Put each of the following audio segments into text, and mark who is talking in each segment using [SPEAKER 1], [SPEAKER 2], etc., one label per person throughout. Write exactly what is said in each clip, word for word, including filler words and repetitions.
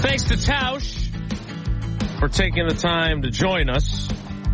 [SPEAKER 1] Thanks to Tausch for taking the time to join us.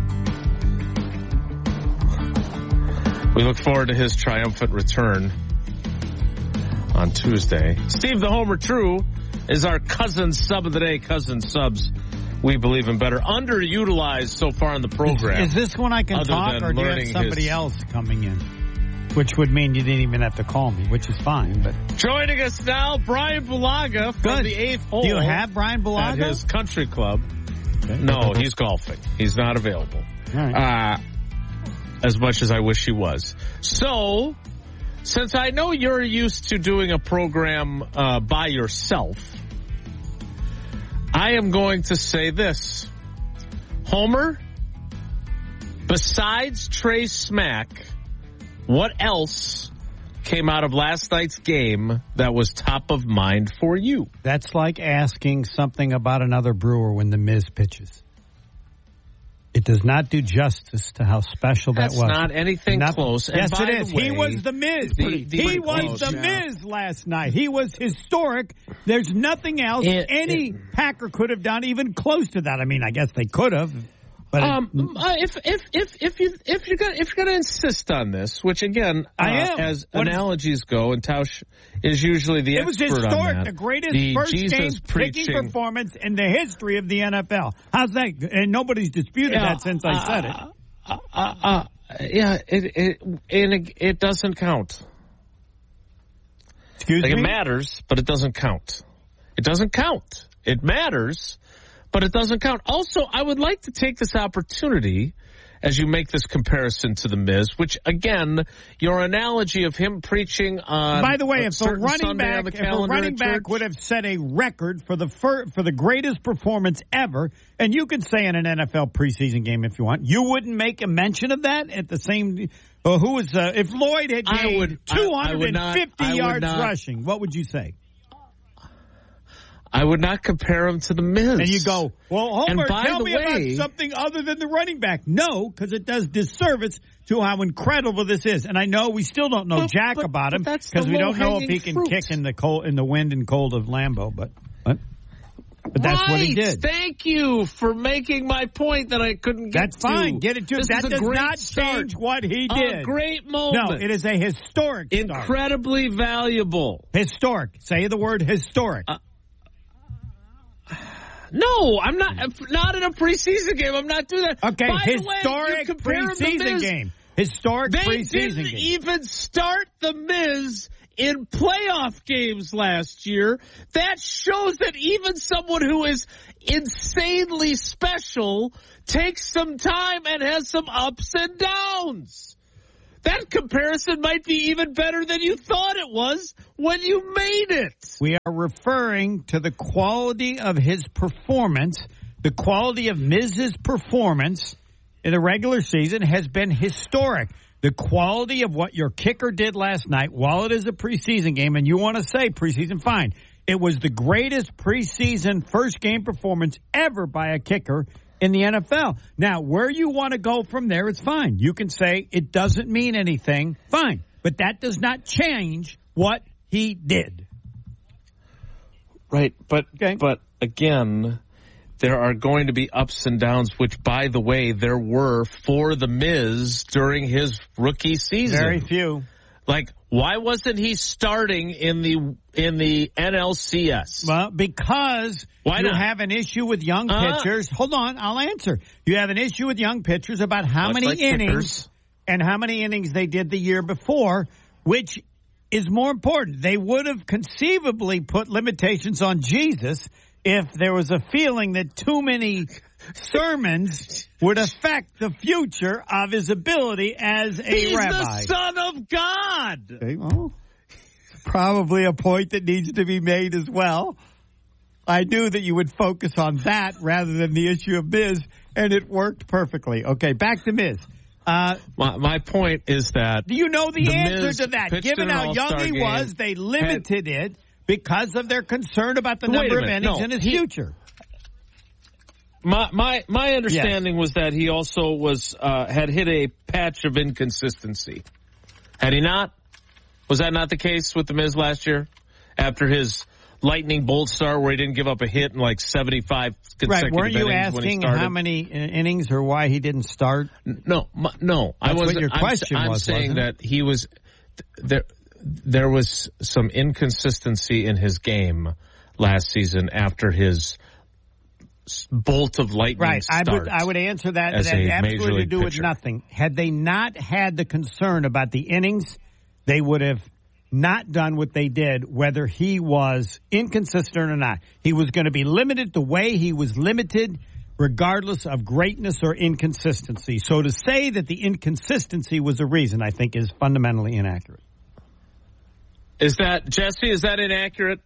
[SPEAKER 1] We look forward to his triumphant return on Tuesday. Steve the Homer True is our cousin sub of the day. Cousin subs, we believe in better. Underutilized so far in the program.
[SPEAKER 2] Is this when I can talk, or do you have somebody his... else coming in? Which would mean you didn't even have to call me, which is fine. But
[SPEAKER 1] joining us now, Brian Bulaga from
[SPEAKER 2] Good.
[SPEAKER 1] the eighth hole.
[SPEAKER 2] Do you have Brian Bulaga?
[SPEAKER 1] At his country club. Okay. No, he's golfing. He's not available.
[SPEAKER 2] All right.
[SPEAKER 1] Uh, as much as I wish he was. So, since I know you're used to doing a program uh, by yourself, I am going to say this. Homer, besides Trey Smack, what else came out of last night's game that was top of mind for you?
[SPEAKER 2] That's like asking something about another Brewer when the Miz pitches. It does not do justice to how special that
[SPEAKER 1] That's
[SPEAKER 2] was.
[SPEAKER 1] Not anything
[SPEAKER 2] not,
[SPEAKER 1] close.
[SPEAKER 2] Yes,
[SPEAKER 1] and
[SPEAKER 2] it is.
[SPEAKER 1] Way,
[SPEAKER 2] he was the Miz.
[SPEAKER 1] The, the,
[SPEAKER 2] he was
[SPEAKER 1] close,
[SPEAKER 2] the
[SPEAKER 1] yeah.
[SPEAKER 2] Miz last night. He was historic. There's nothing else
[SPEAKER 1] it,
[SPEAKER 2] any
[SPEAKER 1] it,
[SPEAKER 2] Packer could have done even close to that. I mean, I guess they could have. But
[SPEAKER 1] um,
[SPEAKER 2] it,
[SPEAKER 1] uh, if if if if you if you're gonna if you're gonna insist on this, which again, uh,
[SPEAKER 2] I am.
[SPEAKER 1] as
[SPEAKER 2] what
[SPEAKER 1] analogies is, go, and Tausch is usually the
[SPEAKER 2] it
[SPEAKER 1] expert
[SPEAKER 2] was historic,
[SPEAKER 1] on that.
[SPEAKER 2] the greatest
[SPEAKER 1] the
[SPEAKER 2] first
[SPEAKER 1] Jesus
[SPEAKER 2] game
[SPEAKER 1] preaching.
[SPEAKER 2] kicking performance in the history of the N F L. How's that? And nobody's disputed
[SPEAKER 1] yeah,
[SPEAKER 2] that since I
[SPEAKER 1] uh,
[SPEAKER 2] said it.
[SPEAKER 1] Uh, uh, uh, yeah, it it it, it doesn't count.
[SPEAKER 2] Excuse
[SPEAKER 1] like
[SPEAKER 2] me?
[SPEAKER 1] It matters, but it doesn't count. It doesn't count. It matters, but it doesn't count. Also, I would like to take this opportunity as you make this comparison to the Miz, which, again, your analogy of him preaching on
[SPEAKER 2] By the way, if a running
[SPEAKER 1] Sunday
[SPEAKER 2] back, if a running back would have set a record for the fir- for the greatest performance ever, and you can say in an N F L preseason game if you want, you wouldn't make a mention of that at the same. Uh, who was uh, if Lloyd had gained two hundred fifty yards not, rushing? What would you say?
[SPEAKER 1] I would not compare him to the Miz.
[SPEAKER 2] And you go, well, Homer, tell me
[SPEAKER 1] way,
[SPEAKER 2] about something other than the running back. No, because it does disservice to how incredible this is. And I know we still don't know
[SPEAKER 1] but,
[SPEAKER 2] about
[SPEAKER 1] but,
[SPEAKER 2] about him
[SPEAKER 1] because
[SPEAKER 2] we don't know if he
[SPEAKER 1] fruit.
[SPEAKER 2] can kick in the cold, in the wind and cold of Lambeau. But, but, but that's
[SPEAKER 1] right.
[SPEAKER 2] what he did.
[SPEAKER 1] Thank you for making my point that I couldn't get
[SPEAKER 2] that's to. That's fine. Get it to
[SPEAKER 1] this
[SPEAKER 2] That does not
[SPEAKER 1] start.
[SPEAKER 2] change what he did.
[SPEAKER 1] A great moment.
[SPEAKER 2] No, it is a historic
[SPEAKER 1] Incredibly
[SPEAKER 2] start.
[SPEAKER 1] valuable.
[SPEAKER 2] Historic. Say the word historic.
[SPEAKER 1] Uh, No, I'm not. Not in a preseason game. I'm not doing that.
[SPEAKER 2] Okay,
[SPEAKER 1] By
[SPEAKER 2] historic
[SPEAKER 1] the way,
[SPEAKER 2] preseason game. Historic
[SPEAKER 1] they
[SPEAKER 2] preseason
[SPEAKER 1] didn't
[SPEAKER 2] game.
[SPEAKER 1] even start the Miz in playoff games last year. That shows that even someone who is insanely special takes some time and has some ups and downs. That comparison might be even better than you thought it was when you made it.
[SPEAKER 2] We are referring to the quality of his performance. The quality of Miz's performance in the regular season has been historic. The quality of what your kicker did last night, while it is a preseason game, and you want to say preseason, fine. It was the greatest preseason first game performance ever by a kicker in the N F L. Now, where you want to go from there, it's fine. You can say it doesn't mean anything, fine. But that does not change what he did.
[SPEAKER 1] Right, but
[SPEAKER 2] okay.
[SPEAKER 1] but again, there are going to be ups and downs, which, by the way, there were for the Miz during his rookie season.
[SPEAKER 2] Very few.
[SPEAKER 1] Like, why wasn't he starting in the in the N L C S?
[SPEAKER 2] Well, because
[SPEAKER 1] why
[SPEAKER 2] you
[SPEAKER 1] not?
[SPEAKER 2] have an issue with young
[SPEAKER 1] uh,
[SPEAKER 2] pitchers. Hold on, I'll answer. You have an issue with young pitchers about how many
[SPEAKER 1] like
[SPEAKER 2] innings
[SPEAKER 1] kickers.
[SPEAKER 2] and how many innings they did the year before, which is more important. They would have conceivably put limitations on Jesus if there was a feeling that too many sermons would affect the future of his ability as a
[SPEAKER 1] He's
[SPEAKER 2] rabbi.
[SPEAKER 1] He's the Son of God.
[SPEAKER 2] Okay, well, probably a point that needs to be made as well. I knew that you would focus on that rather than the issue of Miz, and it worked perfectly. Okay, back to Miz. Uh,
[SPEAKER 1] my, my point is that...
[SPEAKER 2] Do you know the,
[SPEAKER 1] the
[SPEAKER 2] answer
[SPEAKER 1] Miz
[SPEAKER 2] to that? Given how young he was, they limited had, it because of their concern about the number of innings
[SPEAKER 1] no,
[SPEAKER 2] in his
[SPEAKER 1] he,
[SPEAKER 2] future.
[SPEAKER 1] My my my understanding
[SPEAKER 2] yes.
[SPEAKER 1] was that he also was uh, had hit a patch of inconsistency. Had he not? Was that not the case with the Miz last year? After his lightning bolt start where he didn't give up a hit in like seventy-five consecutive
[SPEAKER 2] right. Weren't you
[SPEAKER 1] innings when he
[SPEAKER 2] asking
[SPEAKER 1] started.
[SPEAKER 2] how many innings or why he didn't start?
[SPEAKER 1] No, m- no.
[SPEAKER 2] That's
[SPEAKER 1] I wasn't.
[SPEAKER 2] what your question
[SPEAKER 1] I'm, I'm
[SPEAKER 2] was,
[SPEAKER 1] saying
[SPEAKER 2] wasn't it?
[SPEAKER 1] that he was there. There was some inconsistency in his game last season after his bolt of lightning
[SPEAKER 2] right.
[SPEAKER 1] start.
[SPEAKER 2] I would, I would answer that.
[SPEAKER 1] as
[SPEAKER 2] That
[SPEAKER 1] a
[SPEAKER 2] had
[SPEAKER 1] Major
[SPEAKER 2] absolutely to
[SPEAKER 1] League
[SPEAKER 2] do with
[SPEAKER 1] pitcher.
[SPEAKER 2] nothing. Had they not had the concern about the innings, they would have not done what they did, whether he was inconsistent or not. He was going to be limited the way he was limited, regardless of greatness or inconsistency. So to say that the inconsistency was a reason, I think, is fundamentally inaccurate.
[SPEAKER 1] Is that, Jesse, is that inaccurate?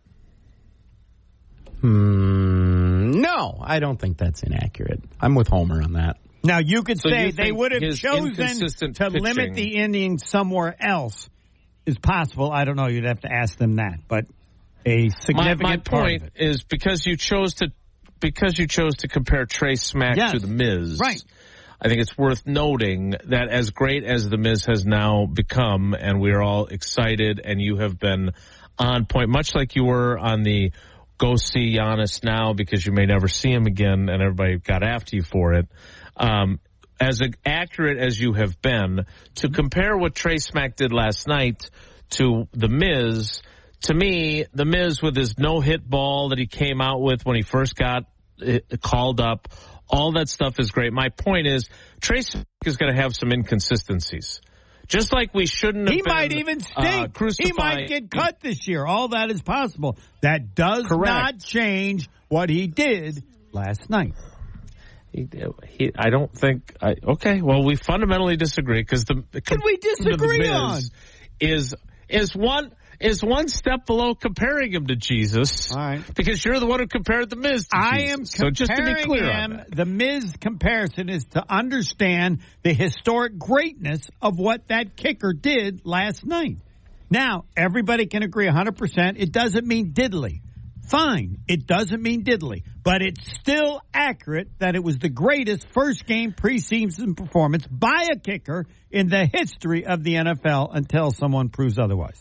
[SPEAKER 3] Hmm, no, I don't think that's inaccurate. I'm with Homer on that.
[SPEAKER 2] Now, you could
[SPEAKER 1] So
[SPEAKER 2] say
[SPEAKER 1] you
[SPEAKER 2] they
[SPEAKER 1] think
[SPEAKER 2] would have
[SPEAKER 1] his
[SPEAKER 2] chosen
[SPEAKER 1] inconsistent
[SPEAKER 2] to
[SPEAKER 1] pitching-
[SPEAKER 2] limit the innings somewhere else is possible. I don't know. You'd have to ask them that. But a
[SPEAKER 1] My,
[SPEAKER 2] significant
[SPEAKER 1] my
[SPEAKER 2] part
[SPEAKER 1] point
[SPEAKER 2] of it.
[SPEAKER 1] is because you chose to because you chose to compare Trey Smack
[SPEAKER 2] Yes.
[SPEAKER 1] to the Miz.
[SPEAKER 2] Right.
[SPEAKER 1] I think it's worth noting that as great as the Miz has now become, and we're all excited, and you have been on point, much like you were on the go see Giannis now because you may never see him again, and everybody got after you for it. Um, as accurate as you have been, to compare what Trey Smack did last night to the Miz, to me, the Miz with his no-hit ball that he came out with when he first got it called up, all that stuff is great. My point is, Trey Smack is going to have some inconsistencies. Just like we shouldn't have
[SPEAKER 2] He
[SPEAKER 1] been,
[SPEAKER 2] might even
[SPEAKER 1] uh,
[SPEAKER 2] stink.
[SPEAKER 1] crucifying.
[SPEAKER 2] He might get cut this year. All that is possible. That does
[SPEAKER 1] Correct.
[SPEAKER 2] not change what he did last night.
[SPEAKER 1] He, he, I don't think. I, okay, well, we fundamentally disagree because the
[SPEAKER 2] Can we disagree
[SPEAKER 1] the Miz
[SPEAKER 2] on?
[SPEAKER 1] is is one is one step below comparing him to Jesus.
[SPEAKER 2] All right.
[SPEAKER 1] Because you're the one who compared the Miz to
[SPEAKER 2] I
[SPEAKER 1] Jesus.
[SPEAKER 2] am
[SPEAKER 1] So just to be
[SPEAKER 2] comparing
[SPEAKER 1] clear
[SPEAKER 2] him.
[SPEAKER 1] on that.
[SPEAKER 2] The Miz comparison is to understand the historic greatness of what that kicker did last night. Now, everybody can agree one hundred percent. It doesn't mean diddly. Fine. It doesn't mean diddly. But it's still accurate that it was the greatest first game preseason performance by a kicker in the history of the N F L until someone proves otherwise.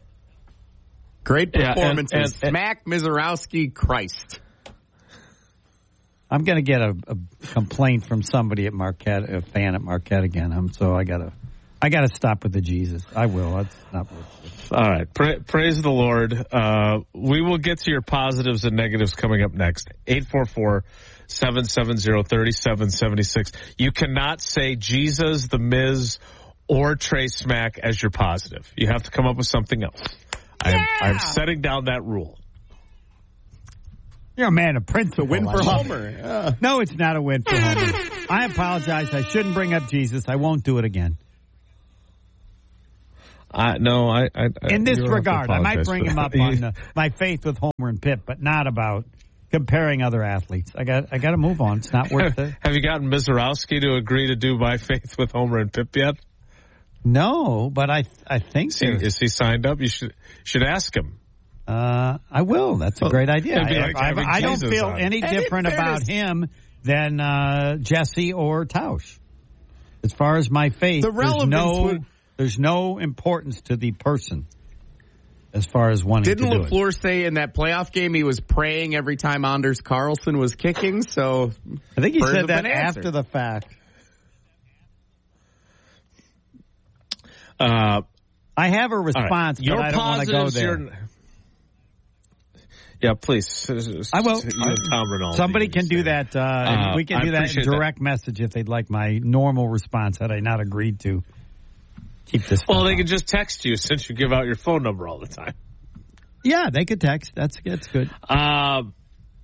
[SPEAKER 3] Great
[SPEAKER 1] Yeah, and-
[SPEAKER 3] performances.
[SPEAKER 1] and- and-
[SPEAKER 3] Smack Mizorowski, Christ.
[SPEAKER 2] I'm going to get a, a complaint from somebody at Marquette, a fan at Marquette again. I'm, so I got to I got to stop with the Jesus. I will. That's not worth it.
[SPEAKER 1] All right. Pra- praise the Lord. Uh, we will get to your positives and negatives coming up next. eight four four, seven seven zero, three seven seven six. You cannot say Jesus, the Miz, or Trey Smack as your positive. You have to come up with something else. I'm,
[SPEAKER 2] Yeah.
[SPEAKER 1] I'm setting down that rule.
[SPEAKER 2] You're a man of principle.
[SPEAKER 3] A win for
[SPEAKER 2] I love
[SPEAKER 3] Homer.
[SPEAKER 2] it.
[SPEAKER 3] Yeah.
[SPEAKER 2] No, it's not a win for Homer. I apologize. I shouldn't bring up Jesus. I won't do it again.
[SPEAKER 1] Uh, no, I, I, I
[SPEAKER 2] In this
[SPEAKER 1] you don't have to
[SPEAKER 2] regard, I might
[SPEAKER 1] apologize
[SPEAKER 2] bring
[SPEAKER 1] for
[SPEAKER 2] him
[SPEAKER 1] that.
[SPEAKER 2] up on uh, my faith with Homer and Pip, but not about comparing other athletes. I got I got to move on. It's not worth it.
[SPEAKER 1] Have you gotten Mizorowski to agree to do My Faith with Homer and Pip yet?
[SPEAKER 2] No, but I I think
[SPEAKER 1] Is he,
[SPEAKER 2] there's-
[SPEAKER 1] is he signed up? You should should ask him.
[SPEAKER 2] Uh, I will. That's a great idea.
[SPEAKER 1] It'd be
[SPEAKER 2] I,
[SPEAKER 1] like
[SPEAKER 2] I-
[SPEAKER 1] having
[SPEAKER 2] I don't
[SPEAKER 1] Jesus
[SPEAKER 2] feel
[SPEAKER 1] on.
[SPEAKER 2] any
[SPEAKER 3] And in
[SPEAKER 2] different about
[SPEAKER 3] fairness-
[SPEAKER 2] him than uh, Jesse or Tausch. As far as my faith,
[SPEAKER 3] The
[SPEAKER 2] there's
[SPEAKER 3] relevance
[SPEAKER 2] no
[SPEAKER 3] would-
[SPEAKER 2] there's no importance to the person as far as wanting
[SPEAKER 3] Didn't
[SPEAKER 2] to do it.
[SPEAKER 3] LaFleur say in that playoff game he was praying every time Anders Carlson was kicking? So
[SPEAKER 2] I think he
[SPEAKER 3] prayers
[SPEAKER 2] said
[SPEAKER 3] have
[SPEAKER 2] that
[SPEAKER 3] been answered.
[SPEAKER 2] after the fact.
[SPEAKER 1] Uh,
[SPEAKER 2] I have a
[SPEAKER 1] all right.
[SPEAKER 2] response,
[SPEAKER 1] Your
[SPEAKER 2] but I don't want to go
[SPEAKER 1] positives,
[SPEAKER 2] there.
[SPEAKER 1] your- Yeah, please.
[SPEAKER 2] I will.
[SPEAKER 1] You and Tom Rinaldi,
[SPEAKER 2] Somebody
[SPEAKER 1] you
[SPEAKER 2] can do
[SPEAKER 1] say.
[SPEAKER 2] that. Uh,
[SPEAKER 1] Uh,
[SPEAKER 2] and we can
[SPEAKER 1] I
[SPEAKER 2] do that in
[SPEAKER 1] appreciate that.
[SPEAKER 2] direct message if they'd like my normal response had I not agreed to keep this.
[SPEAKER 1] Well,
[SPEAKER 2] stuff
[SPEAKER 1] they
[SPEAKER 2] on.
[SPEAKER 1] can just text you since you give out your phone number all the time.
[SPEAKER 2] Yeah, they could text. That's that's good.
[SPEAKER 1] Um,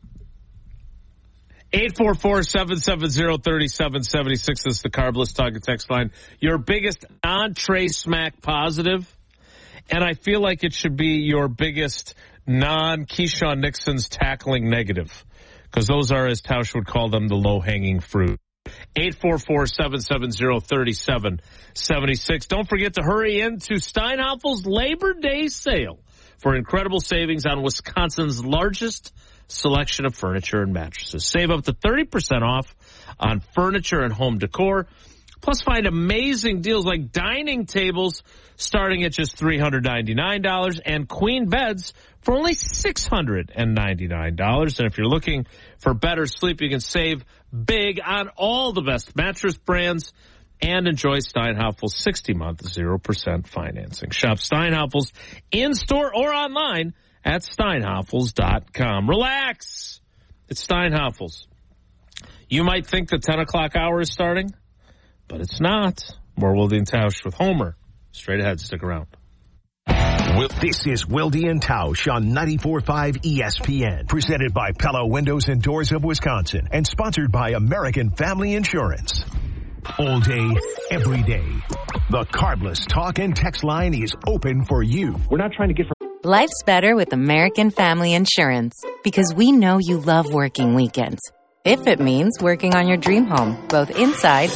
[SPEAKER 1] eight four four, seven seven zero, three seven seven six is the Carbless Target text line. Your biggest non-Trey Smack positive, and I feel like it should be your biggest non-Keyshawn Nixon's tackling negative, because those are, as Tausch would call them, the low-hanging fruit. eight four four, seven seven zero, three seven seven six. Don't forget to hurry into Steinhaffel's Labor Day sale for incredible savings on Wisconsin's largest selection of furniture and mattresses. Save up to thirty percent off on furniture and home decor. Plus, find amazing deals like dining tables starting at just three hundred ninety-nine dollars and queen beds for only six hundred ninety-nine dollars. And if you're looking for better sleep, you can save big on all the best mattress brands and enjoy Steinhaufel's sixty-month zero percent financing. Shop Steinhaufel's in-store or online at steinhaufels dot com. Relax. It's Steinhaufel's. You might think the ten o'clock hour is starting, but it's not. More Wilde and Tausch with Homer. Straight ahead. Stick around.
[SPEAKER 4] Well, this is Wilde and Tausch on ninety-four point five E S P N. Presented by Pella Windows and Doors of Wisconsin and sponsored by American Family Insurance. All day, every day. The Cardless Talk and Text line is open for you.
[SPEAKER 5] We're not trying to get...
[SPEAKER 6] Life's better with American Family Insurance because we know you love working weekends. If it means working on your dream home, both inside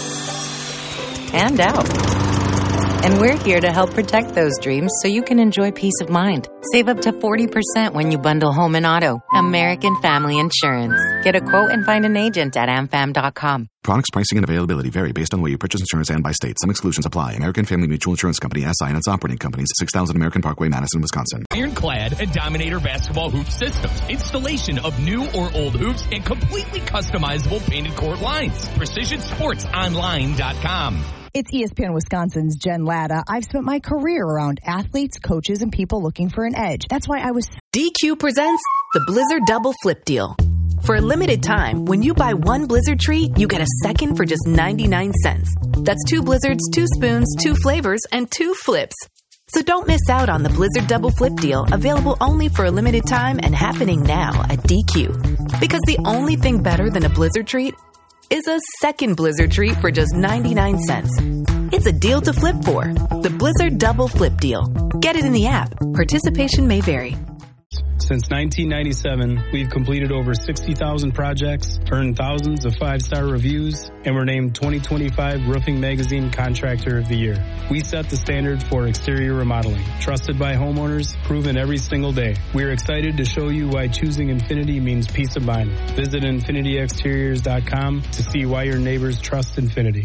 [SPEAKER 6] and out. And we're here to help protect those dreams so you can enjoy peace of mind. Save up to forty percent when you bundle home and auto. American Family Insurance. Get a quote and find an agent at am fam dot com.
[SPEAKER 7] Products, pricing, and availability vary based on where you purchase insurance and by state. Some exclusions apply. American Family Mutual Insurance Company, S I and its operating companies, six thousand American Parkway, Madison, Wisconsin.
[SPEAKER 8] Ironclad and Dominator basketball hoop systems. Installation of new or old hoops and completely customizable painted court lines. precision sports online dot com.
[SPEAKER 9] It's E S P N Wisconsin's Jen Latta. I've spent my career around athletes, coaches, and people looking for an edge. That's why I was...
[SPEAKER 10] D Q presents the Blizzard Double Flip Deal. For a limited time, when you buy one Blizzard treat, you get a second for just ninety-nine cents. That's two Blizzards, two spoons, two flavors, and two flips. So don't miss out on the Blizzard Double Flip Deal, available only for a limited time and happening now at D Q. Because the only thing better than a Blizzard treat is a second Blizzard treat for just ninety-nine cents. It's a deal to flip for. The Blizzard Double Flip Deal. Get it in the app. Participation may vary.
[SPEAKER 11] Since nineteen ninety-seven, we've completed over sixty thousand projects, earned thousands of five-star reviews, and were named twenty twenty-five Roofing Magazine Contractor of the Year. We set the standard for exterior remodeling, trusted by homeowners, proven every single day. We're excited to show you why choosing Infinity means peace of mind. Visit infinity exteriors dot com to see why your neighbors trust Infinity.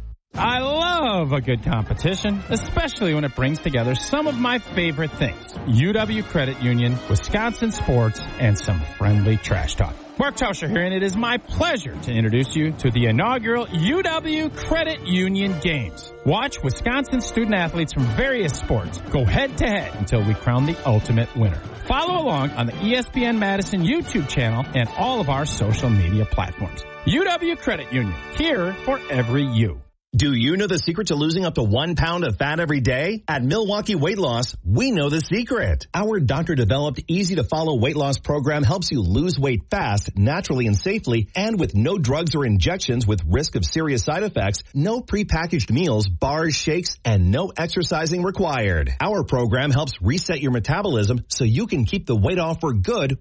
[SPEAKER 2] I love a good competition, especially when it brings together some of my favorite things. U W Credit Union, Wisconsin sports, and some friendly trash talk. Mark Tauscher here, and it is my pleasure to introduce you to the inaugural U W Credit Union Games. Watch Wisconsin student athletes from various sports go head-to-head until we crown the ultimate winner. Follow along on the E S P N Madison YouTube channel and all of our social media platforms. U W Credit Union, here for every you.
[SPEAKER 12] Do you know the secret to losing up to one pound of fat every day? At Milwaukee Weight Loss, we know the secret. Our doctor-developed, easy-to-follow weight loss program helps you lose weight fast, naturally and safely, and with no drugs or injections with risk of serious side effects, no prepackaged meals, bars, shakes, and no exercising required. Our program helps reset your metabolism so you can keep the weight off for good